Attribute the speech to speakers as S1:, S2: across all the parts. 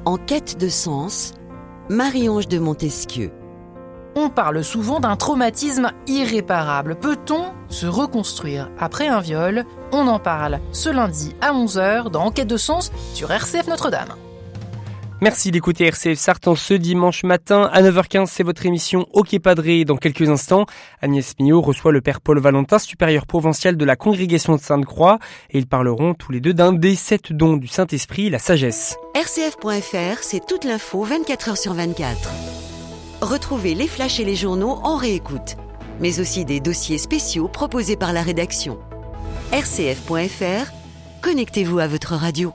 S1: En quête de sens, Marie-Ange de Montesquieu.
S2: On parle souvent d'un traumatisme irréparable. Peut-on se reconstruire après un viol ? On en parle ce lundi à 11h dans Enquête de sens sur RCF Notre-Dame.
S3: Merci d'écouter RCF Sarthe ce dimanche matin à 9h15. C'est votre émission Ok Padré. Dans quelques instants, Agnès Millot reçoit le père Paul Valentin, supérieur provincial de la congrégation de Sainte-Croix, et ils parleront tous les deux d'un des 7 dons du Saint-Esprit, la sagesse.
S1: RCF.fr, c'est toute l'info 24h sur 24. Retrouvez les flashs et les journaux en réécoute, mais aussi des dossiers spéciaux proposés par la rédaction. RCF.fr, connectez-vous à votre radio.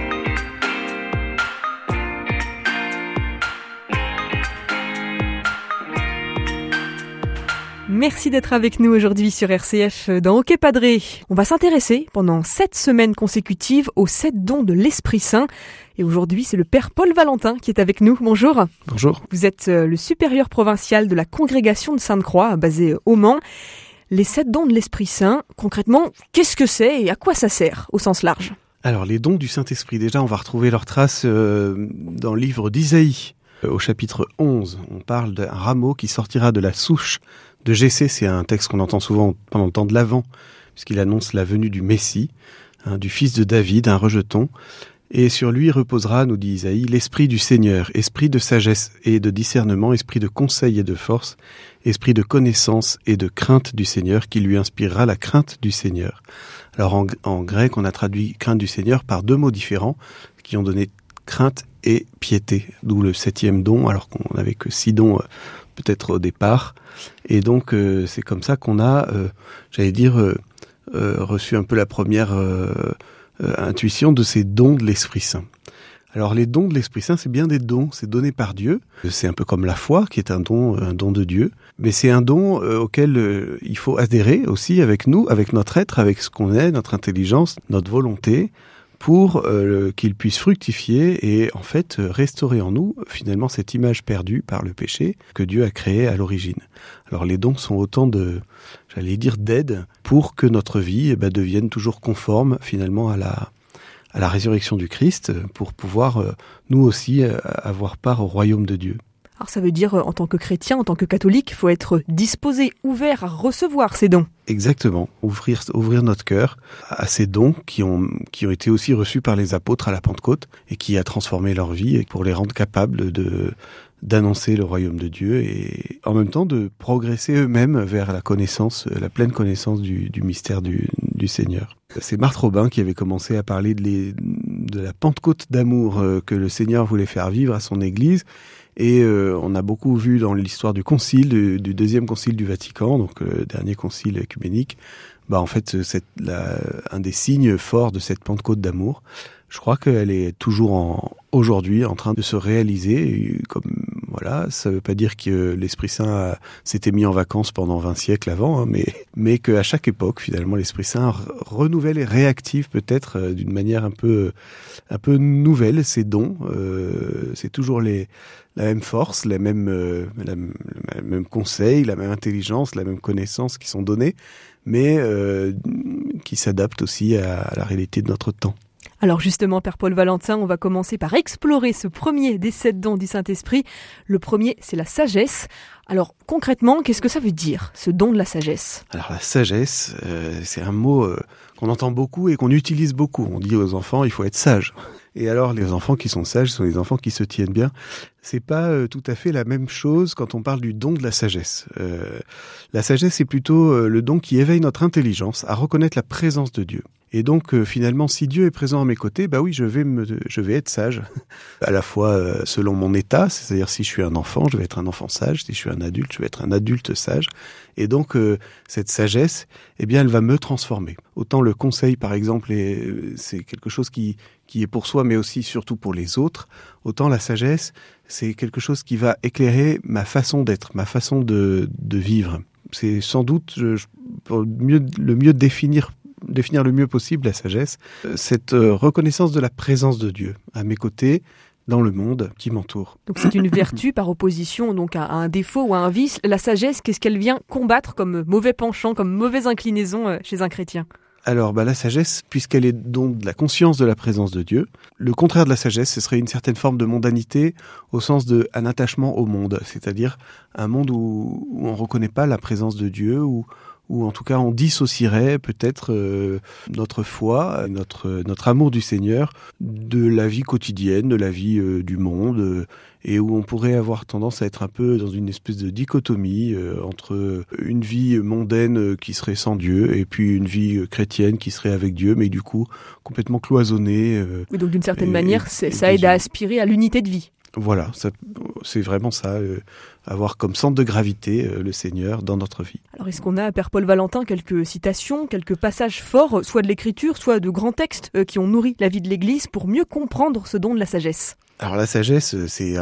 S4: Merci d'être avec nous aujourd'hui sur RCF dans Ok Padré. On va s'intéresser pendant 7 semaines consécutives aux 7 dons de l'Esprit Saint. Et aujourd'hui, c'est le père Paul Valentin qui est avec nous. Bonjour.
S5: Bonjour.
S4: Vous êtes le supérieur provincial de la congrégation de Sainte-Croix, basée au Mans. Les 7 dons de l'Esprit Saint, concrètement, qu'est-ce que c'est et à quoi ça sert au sens large ?
S5: Alors, les dons du Saint-Esprit, déjà, on va retrouver leurs traces dans le livre d'Isaïe. Au chapitre 11, on parle d'un rameau qui sortira de la souche de Jessé. C'est un texte qu'on entend souvent pendant le temps de l'Avent, puisqu'il annonce la venue du Messie, du fils de David, un rejeton. Et sur lui reposera, nous dit Isaïe, l'esprit du Seigneur, esprit de sagesse et de discernement, esprit de conseil et de force, esprit de connaissance et de crainte du Seigneur, qui lui inspirera la crainte du Seigneur. Alors en grec, on a traduit crainte du Seigneur par 2 mots différents, qui ont donné crainte et piété, d'où le 7e don, alors qu'on n'avait que 6 dons peut-être au départ. Et donc c'est comme ça qu'on a, reçu un peu la première intuition de ces dons de l'Esprit Saint. Alors les dons de l'Esprit Saint, c'est bien des dons, c'est donné par Dieu. C'est un peu comme la foi qui est un don de Dieu, mais c'est un don auquel il faut adhérer aussi avec nous, avec notre être, avec ce qu'on est, notre intelligence, notre volonté, pour qu'il puisse fructifier et en fait restaurer en nous finalement cette image perdue par le péché que Dieu a créée à l'origine. Alors les dons sont autant d'aides pour que notre vie devienne toujours conforme finalement à la résurrection du Christ, pour pouvoir nous aussi avoir part au royaume de Dieu.
S4: Alors ça veut dire, en tant que chrétien, en tant que catholique, il faut être disposé, ouvert à recevoir ces dons. Exactement,
S5: ouvrir notre cœur à ces dons qui ont été aussi reçus par les apôtres à la Pentecôte et qui a transformé leur vie et pour les rendre capables d'annoncer le royaume de Dieu et en même temps de progresser eux-mêmes vers la pleine connaissance du mystère du Seigneur. C'est Marthe Robin qui avait commencé à parler de la Pentecôte d'amour que le Seigneur voulait faire vivre à son Église. Et on a beaucoup vu dans l'histoire du concile, du deuxième concile du Vatican, donc le dernier concile œcuménique, en fait un des signes forts de cette Pentecôte d'amour. Je crois qu'elle est toujours aujourd'hui en train de se réaliser. Ça veut pas dire que l'Esprit Saint s'était mis en vacances pendant 20 siècles avant, mais qu'à chaque époque, finalement, l'Esprit Saint renouvelle et réactive peut-être d'une manière un peu nouvelle ces dons. C'est toujours la même force, le même conseil, la même intelligence, la même connaissance qui sont donnés, mais qui s'adaptent aussi à la réalité de notre temps.
S4: Alors justement, père Paul Valentin, on va commencer par explorer ce premier des 7 dons du Saint-Esprit. Le premier, c'est la sagesse. Alors concrètement, qu'est-ce que ça veut dire, ce don de la sagesse ?
S5: Alors la sagesse, c'est un mot qu'on entend beaucoup et qu'on utilise beaucoup. On dit aux enfants, il faut être sage. Et alors les enfants qui sont sages sont les enfants qui se tiennent bien. C'est pas tout à fait la même chose quand on parle du don de la sagesse. La sagesse, c'est plutôt le don qui éveille notre intelligence à reconnaître la présence de Dieu. Et donc finalement, si Dieu est présent à mes côtés, oui, je vais être sage. À la fois selon mon état, c'est-à-dire si je suis un enfant, je vais être un enfant sage. Si je suis un adulte, je vais être un adulte sage. Et donc cette sagesse, elle va me transformer. Autant le conseil, par exemple, c'est quelque chose qui est pour soi, mais aussi surtout pour les autres. Autant la sagesse, c'est quelque chose qui va éclairer ma façon d'être, ma façon de vivre. C'est sans doute pour le mieux définir le mieux possible la sagesse, cette reconnaissance de la présence de Dieu à mes côtés, dans le monde qui m'entoure.
S4: Donc c'est une vertu par opposition donc à un défaut ou à un vice. La sagesse, qu'est-ce qu'elle vient combattre comme mauvais penchant, comme mauvaise inclinaison chez un chrétien ?
S5: Alors, la sagesse, puisqu'elle est donc de la conscience de la présence de Dieu, le contraire de la sagesse, ce serait une certaine forme de mondanité au sens d'un attachement au monde, c'est-à-dire un monde où on ne reconnaît pas la présence de Dieu, où en tout cas on dissocierait peut-être notre foi, notre amour du Seigneur de la vie quotidienne, de la vie du monde, et où on pourrait avoir tendance à être un peu dans une espèce de dichotomie entre une vie mondaine qui serait sans Dieu et puis une vie chrétienne qui serait avec Dieu, mais du coup complètement cloisonnée.
S4: Oui, donc d'une certaine manière, ça aide à aspirer à l'unité de vie.
S5: Voilà, c'est vraiment ça, avoir comme centre de gravité le Seigneur dans notre vie.
S4: Alors est-ce qu'on a, Père Paul Valentin, quelques citations, quelques passages forts, soit de l'Écriture, soit de grands textes qui ont nourri la vie de l'Église pour mieux comprendre ce don de la sagesse ?
S5: Alors la sagesse,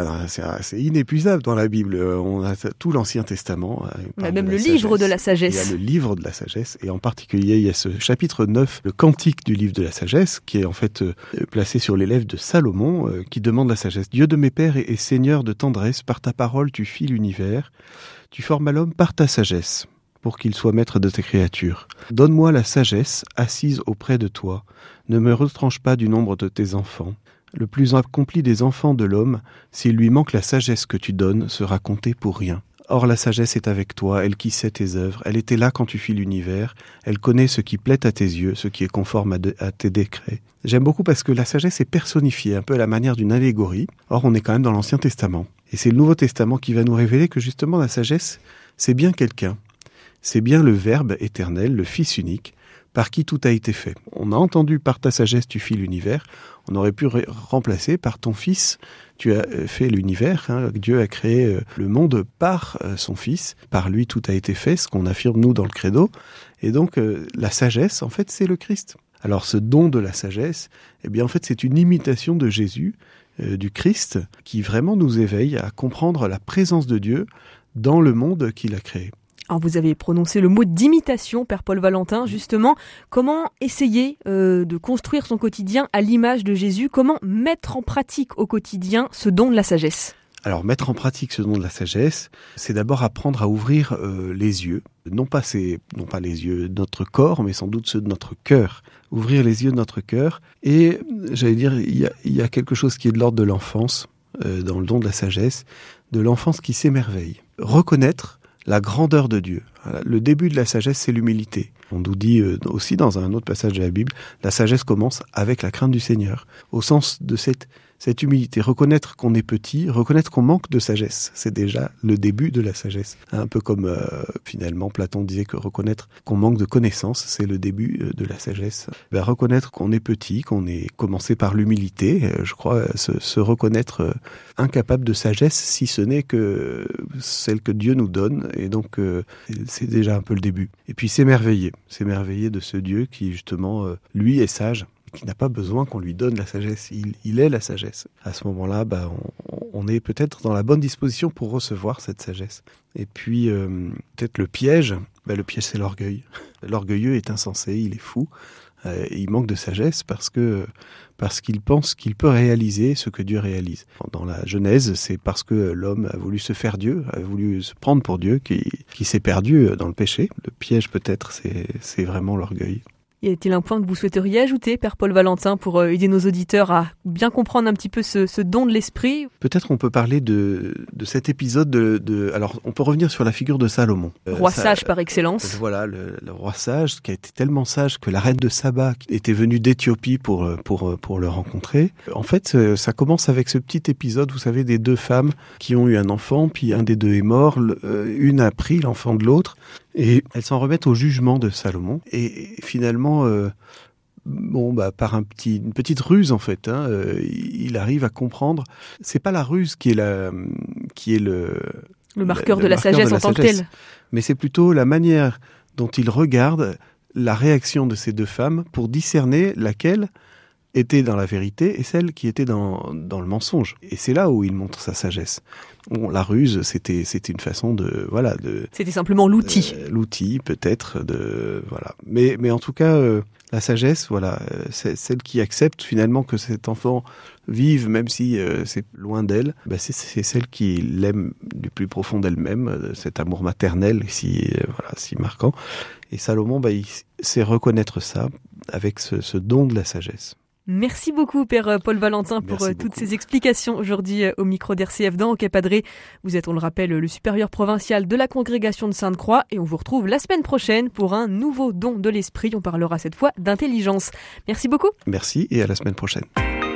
S5: c'est inépuisable dans la Bible. On a tout l'Ancien Testament.
S4: On a même le livre de la sagesse.
S5: Il y a le livre de la sagesse, et en particulier il y a ce chapitre 9, le cantique du livre de la sagesse, qui est en fait placé sur les lèvres de Salomon, qui demande la sagesse. Dieu de mes pères et Seigneur de tendresse, par ta parole tu fis l'univers, tu formes l'homme par ta sagesse, pour qu'il soit maître de tes créatures. Donne-moi la sagesse, assise auprès de toi, ne me retranche pas du nombre de tes enfants. Le plus accompli des enfants de l'homme, s'il lui manque la sagesse que tu donnes, sera compté pour rien. Or la sagesse est avec toi, elle qui sait tes œuvres, elle était là quand tu fis l'univers, elle connaît ce qui plaît à tes yeux, ce qui est conforme à tes décrets. J'aime beaucoup parce que la sagesse est personnifiée, un peu à la manière d'une allégorie. Or on est quand même dans l'Ancien Testament. Et c'est le Nouveau Testament qui va nous révéler que justement la sagesse, c'est bien quelqu'un. C'est bien le Verbe éternel, le Fils unique, par qui tout a été fait. On a entendu par ta sagesse tu fis l'univers, on aurait pu remplacer par ton Fils, tu as fait l'univers, Dieu a créé le monde par son Fils, par lui tout a été fait, ce qu'on affirme nous dans le credo, et donc la sagesse en fait c'est le Christ. Alors ce don de la sagesse, eh bien en fait c'est une imitation de Jésus, du Christ, qui vraiment nous éveille à comprendre la présence de Dieu dans le monde qu'il a créé.
S4: Alors vous avez prononcé le mot d'imitation, Père Paul Valentin, justement. Comment essayer de construire son quotidien à l'image de Jésus ? Comment mettre en pratique au quotidien ce don de la sagesse ?
S5: Alors mettre en pratique ce don de la sagesse, c'est d'abord apprendre à ouvrir les yeux. Non pas les yeux de notre corps, mais sans doute ceux de notre cœur. Ouvrir les yeux de notre cœur. Et j'allais dire, il y a quelque chose qui est de l'ordre de l'enfance, dans le don de la sagesse, de l'enfance qui s'émerveille. Reconnaître la grandeur de Dieu. Le début de la sagesse, c'est l'humilité. On nous dit aussi dans un autre passage de la Bible, la sagesse commence avec la crainte du Seigneur. Au sens de cette humilité, reconnaître qu'on est petit, reconnaître qu'on manque de sagesse, c'est déjà le début de la sagesse. Un peu comme finalement Platon disait que reconnaître qu'on manque de connaissances, c'est le début de la sagesse. Reconnaître qu'on est petit, qu'on est commencé par l'humilité, je crois se reconnaître incapable de sagesse, si ce n'est que celle que Dieu nous donne, et donc c'est déjà un peu le début. Et puis s'émerveiller de ce Dieu qui justement, lui est sage, qui n'a pas besoin qu'on lui donne la sagesse. Il est la sagesse. À ce moment-là, on est peut-être dans la bonne disposition pour recevoir cette sagesse. Et puis, peut-être le piège c'est l'orgueil. L'orgueilleux est insensé, il est fou. Il manque de sagesse parce qu'il pense qu'il peut réaliser ce que Dieu réalise. Dans la Genèse, c'est parce que l'homme a voulu se faire Dieu, a voulu se prendre pour Dieu, qui s'est perdu dans le péché. Le piège, peut-être, c'est vraiment l'orgueil.
S4: Y a-t-il un point que vous souhaiteriez ajouter, Père Paul Valentin, pour aider nos auditeurs à bien comprendre un petit peu ce don de l'esprit ?
S5: Peut-être on peut parler de cet épisode alors on peut revenir sur la figure de Salomon.
S4: Roi sage par excellence.
S5: Voilà, le roi sage qui a été tellement sage que la reine de Saba était venue d'Éthiopie pour le rencontrer. En fait, ça commence avec ce petit épisode, vous savez, des deux femmes qui ont eu un enfant, puis un des deux est mort, une a pris l'enfant de l'autre. Et elles s'en remettent au jugement de Salomon. Et finalement, par une petite ruse en fait, il arrive à comprendre. C'est pas la ruse qui est le
S4: marqueur de la sagesse en tant que tel,
S5: mais c'est plutôt la manière dont il regarde la réaction de ces deux femmes pour discerner laquelle était dans la vérité et celle qui était dans le mensonge. Et c'est là où il montre sa sagesse. Bon, la ruse, c'était une façon de
S4: C'était simplement l'outil.
S5: L'outil, peut-être, voilà. Mais en tout cas, la sagesse, c'est celle qui accepte finalement que cet enfant vive, même si c'est loin d'elle. C'est celle qui l'aime du plus profond d'elle-même, cet amour maternel si marquant. Et Salomon, il sait reconnaître ça avec ce don de la sagesse.
S4: Merci beaucoup, Père Paul Valentin, pour toutes ces explications aujourd'hui au micro d'RCF dans OK Padré. Vous êtes, on le rappelle, le supérieur provincial de la congrégation de Sainte-Croix et on vous retrouve la semaine prochaine pour un nouveau don de l'esprit. On parlera cette fois d'intelligence. Merci beaucoup.
S5: Merci et à la semaine prochaine.